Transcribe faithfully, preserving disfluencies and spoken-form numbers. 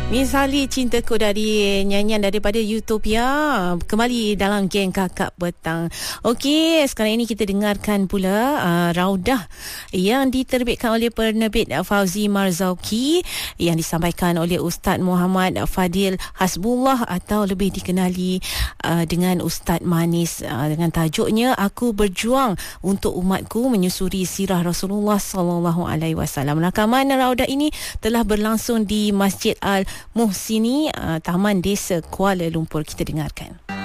Misali Cintaku dari nyanyian daripada Utopia. Kembali dalam Geng Kakak Petang. Okey, sekarang ini kita dengarkan pula uh, Raudah yang diterbitkan oleh penerbit Fauzi Marzauki, yang disampaikan oleh Ustaz Muhammad Fadil Hasbullah atau lebih dikenali uh, dengan Ustaz Manis, uh, dengan tajuknya Aku Berjuang Untuk Umatku Menyusuri Sirah Rasulullah sallallahu alaihi wasallam. Rakaman Raudah ini telah berlangsung di Masjid Al Muhsini, uh, Taman Desa, Kuala Lumpur. Kita dengarkan.